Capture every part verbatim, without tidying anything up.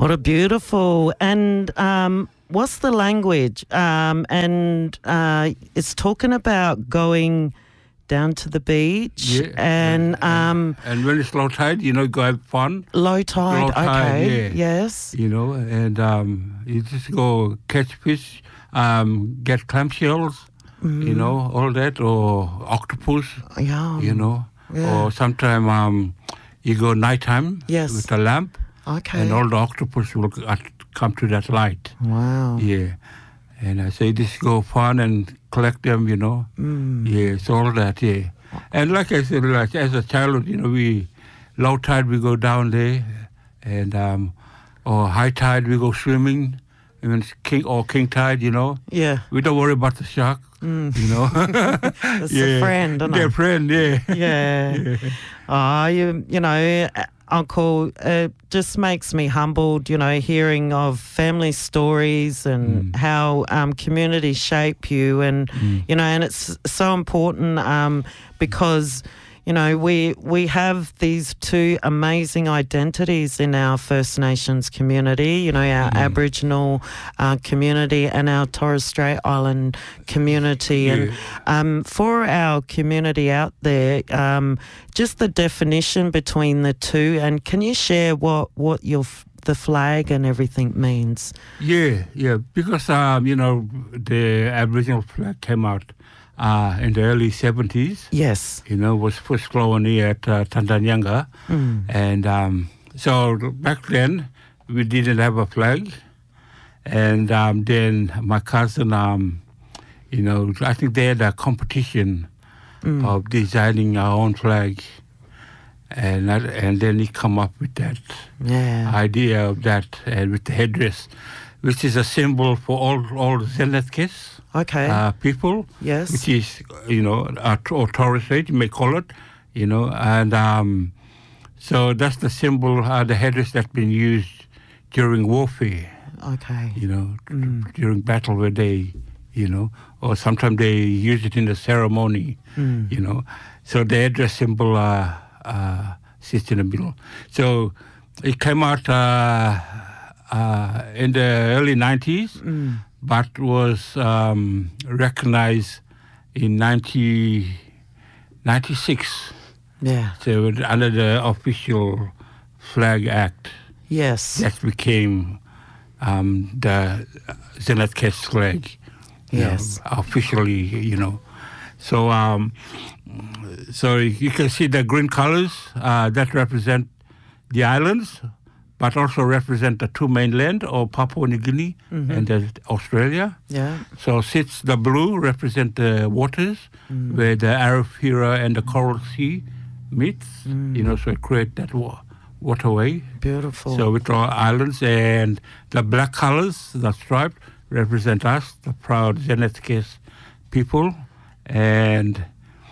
What a beautiful. And um, what's the language? Um, and uh, it's talking about going down to the beach Yeah, and and, um, and when it's low tide, you know, go have fun. low tide. Low tide, okay. yeah. Yes. You know, and um, you just go catch fish, um, get clamshells, Mm. you know, all that, or octopus, Yeah. you know, Yeah. or sometime um, you go nighttime Yes. with a lamp, Okay. and all the octopus will c- at- come to that light. Wow. Yeah, and I say just go fun and collect them, you know. Mm. Yeah, it's all that, yeah. And like I said, like as a child, you know, we low tide we go down there, and um, or high tide we go swimming, and it's king or king tide, you know. Yeah. We don't worry about the shark, Mm. you know. It's a friend, isn't Their it? friend, yeah. Yeah. Yeah. Oh, you, you know, uh, Uncle, it just makes me humbled, you know, hearing of family stories and Mm. how um, communities shape you. And, Mm. you know, and it's so important um, because, you know, we we have these two amazing identities in our First Nations community, you know, our Mm. Aboriginal uh, community and our Torres Strait Island community. Yeah. And um, for our community out there, um, just the definition between the two, and can you share what, what your f- the flag and everything means? Yeah, yeah, because, um, you know, the Aboriginal flag came out uh, in the early seventies. Yes. You know, was first colony at uh, Tandanyanga. Mm. And um, so back then, we didn't have a flag. And um, then my cousin, um, you know, I think they had a competition Mm. of designing our own flag. And that, and then he come up with that Yeah. idea of that, and with the headdress, which is a symbol for all all Zenetkes Okay. uh, people, Yes. which is, you know, uh, or Torres Strait, you may call it, you know, and um, so that's the symbol, uh, the headdress that's been used during warfare, Okay. you know, Mm. during battle where they, you know, or sometimes they use it in the ceremony, Mm. you know. So the headdress symbol uh, uh, sits in the middle. So it came out uh, uh, in the early nineties, Mm. but was um, recognized in nineteen ninety-six. Yeah. So under the official Flag Act, Yes. that became um, the Zenetkes flag. you know, Yes. officially, you know. So, um, so you can see the green colors uh, that represent the islands, but also represent the two mainland, or Papua New Guinea Mhm. and the Australia. Yeah. So sits the blue represent the waters Mm. where the Arafura and the Coral Sea meets, Mm. you know, so it create that wa- waterway. Beautiful. So with our islands, and the black colors, the striped, represent us, the proud Zenetkes people, and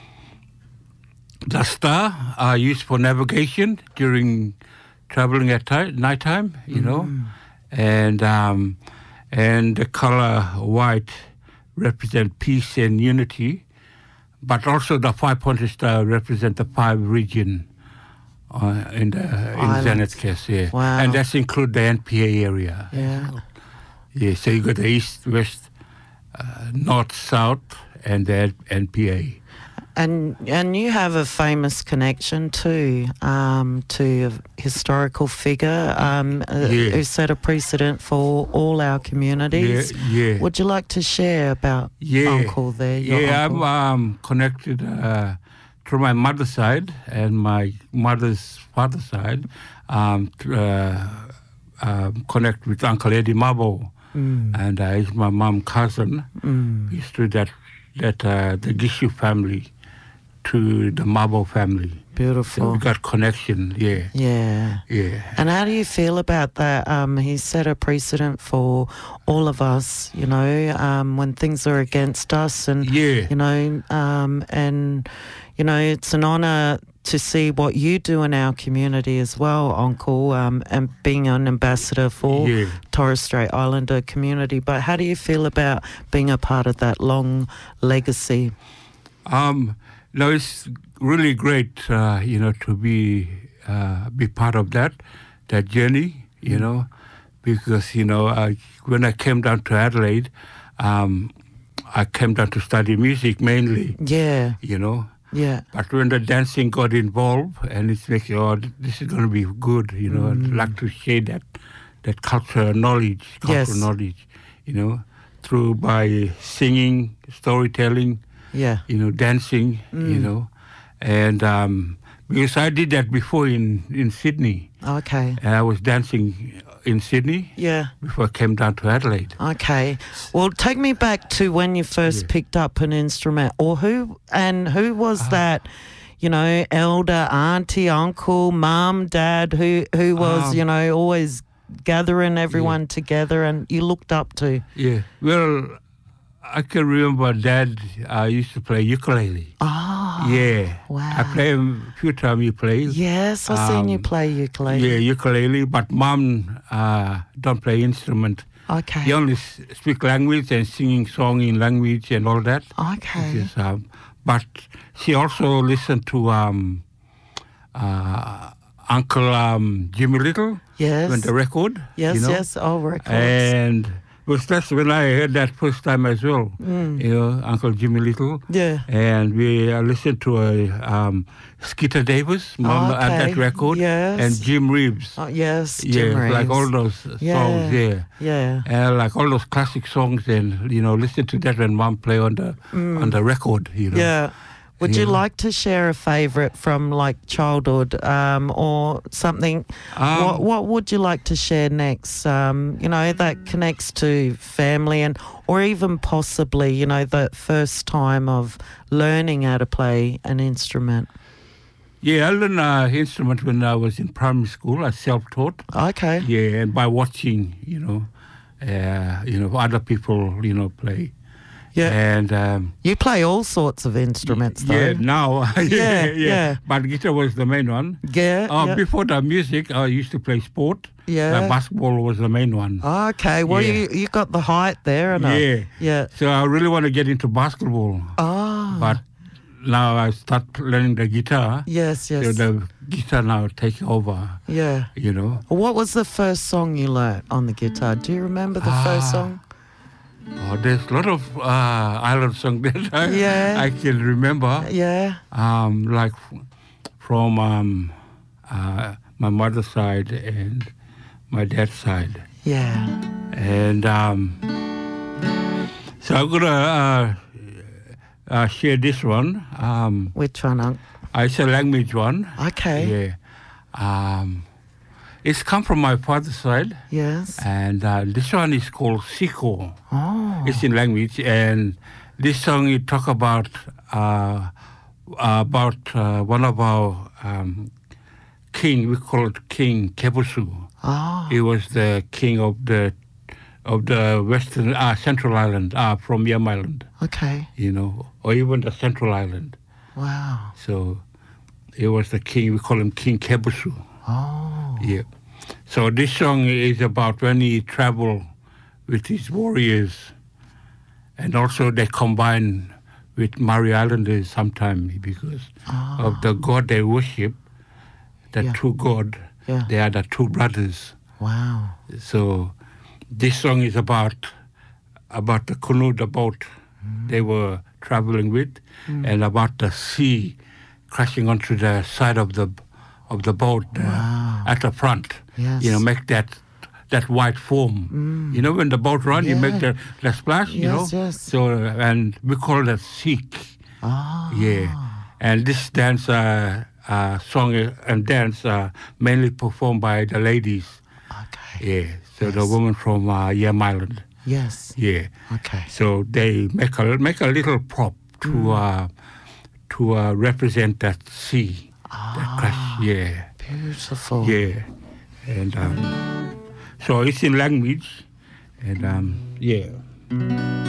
the star are used for navigation during traveling at ti- nighttime, you know, Mm. and um, and the color white represent peace and unity, but also the five-pointed star represent the five region uh, in the in Islands. Zenetkes, yeah, Wow. and that's include the N P A area. Yeah. Yeah, so you got the east, west, uh, north, south, and the N P A. And and you have a famous connection too um, to a historical figure um, uh, Yeah. who set a precedent for all our communities. Yeah, yeah. Would you like to share about Yeah. Uncle there? Your Yeah, uncle? I'm um, connected uh, through my mother's side and my mother's father's side. Um, t- uh, um, connect with Uncle Eddie Mabo, Mm. and uh, he's my mom's cousin. Mm. He's through that that uh, the Gishu family to the Mabo family. So Beautiful. we got connection. Yeah, Yeah. yeah. And how do you feel about that? Um, he set a precedent for all of us, you know, um, when things are against us, and Yeah. you know, um, and you know, it's an honour to see what you do in our community as well, Uncle, um, and being an ambassador for Yeah. Torres Strait Islander community. But how do you feel about being a part of that long legacy? Um, no, it's really great, uh, you know, to be uh, be part of that that journey, you know, because, you know, I, when I came down to Adelaide, um, I came down to study music mainly. Yeah. You know. Yeah. But when the dancing got involved, and it's like, oh, this is going to be good, you know, mm. I'd like to share that that cultural knowledge, cultural yes. knowledge, you know, through by singing, storytelling, yeah, you know, dancing, mm. you know, and um, because I did that before in, in Sydney. Okay. And I was dancing in Sydney. Yeah. Before I came down to Adelaide. Okay. Well, take me back to when you first yeah. picked up an instrument, or who and who was uh, that? You know, elder, auntie, uncle, mum, dad, who who was um, you know always gathering everyone yeah. together, and you looked up to. Yeah. Well, I can remember Dad uh, used to play ukulele. Oh, yeah. Wow. I played him a few times he played. Yes, I've um, seen you play ukulele. Yeah, ukulele, but Mom uh, don't play instrument. Okay. He only speak language and singing song in language and all that. Okay. Is, um, but she also listened to um, uh, Uncle um, Jimmy Little. Yes. On the record. Yes, you know? yes, oh, records. And because that's when I heard that first time as well, mm. you know, Uncle Jimmy Little. Yeah. And we uh, listened to a um, Skeeter Davis, Mom, oh, okay. at that record. Yes. And Jim Reeves. Oh, yes, yeah, Jim Reeves. like all those yeah. songs, yeah. Yeah. And like all those classic songs, and, you know, listen to that when Mom play on the, mm. on the record, you know. Yeah. Would yeah. you like to share a favourite from like childhood um, or something? Um, what What would you like to share next? Um, you know, that connects to family and, or even possibly, you know, the first time of learning how to play an instrument. Yeah, I learned an uh, instrument when I was in primary school. I self-taught. Okay. Yeah, and by watching, you know, uh, you know, other people, you know, play. Yeah. And um, you play all sorts of instruments, though. Yeah, now. yeah, yeah, yeah, yeah. But guitar was the main one. Yeah. Uh, yeah. Before the music, I used to play sport. Yeah. Uh, basketball was the main one. Okay. Well, yeah. you you got the height there, and yeah, yeah. So I really want to get into basketball. Oh. But now I start learning the guitar. Yes, yes. So the guitar now take over. Yeah. You know. What was the first song you learnt on the guitar? Do you remember the ah. first song? Oh, there's a lot of uh, island songs that I, yeah. I can remember. Yeah. Um, like from um, uh, my mother's side and my dad's side. Yeah. And um, so I'm gonna uh, uh, share this one. Um, Which one, Unc? Uh, it's a language one. Okay. Yeah. Um, It's come from my father's side. Yes. And uh, this one is called Siko. Oh. It's in language. And this song, it talk about uh, about uh, one of our um, king. We call it King Kebusu. Oh. He was the king of the of the Western uh, Central Island, uh, from Yam Island. Okay. You know, or even the Central Island. Wow. So he was the king. We call him King Kebusu. Oh. Yeah. So this song is about when he traveled with his warriors, and also they combine with Maori Islanders sometimes because oh. of the god they worship, the yeah. two god. Yeah. They are the two brothers. Wow. So this song is about about the canoe, the boat mm. they were traveling with, mm. and about the sea crashing onto the side of the of the boat uh, wow. at the front. Yes. You know, make that that white foam. Mm. You know, when the boat runs, yeah. you make the, the splash, you yes, know. Yes. So, uh, and we call that seek. Ah. Yeah. And this dance, uh, uh, song and dance uh, mainly performed by the ladies. Okay. Yeah. So yes. the woman from uh, Yam Island. Yes. Yeah. Okay. So they make a make a little prop to mm. uh, to uh, represent that sea. Ah, that crash, yeah. Beautiful. Yeah. And um, so it's in language. And um, yeah.